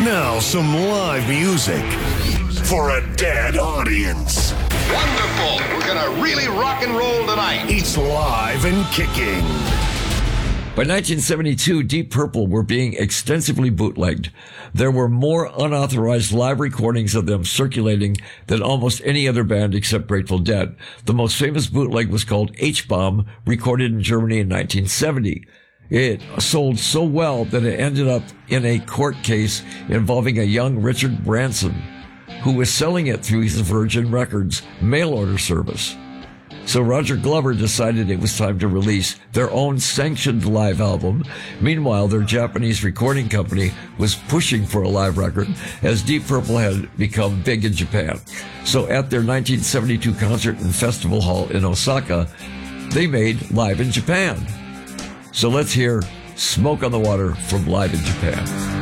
Now some live music for a dead audience. Wonderful. We're going to really rock and roll tonight. It's live and kicking. By 1972, Deep Purple were being extensively bootlegged. There were more unauthorized live recordings of them circulating than almost any other band except Grateful Dead. The most famous bootleg was called H-Bomb, recorded in Germany in 1970. It sold so well that it ended up in a court case involving a young Richard Branson, who was selling it through his Virgin Records mail order service. So Roger Glover decided it was time to release their own sanctioned live album. Meanwhile, their Japanese recording company was pushing for a live record as Deep Purple had become big in Japan. So at their 1972 concert and festival hall in Osaka, they made Live in Japan. So let's hear Smoke on the Water from Live in Japan.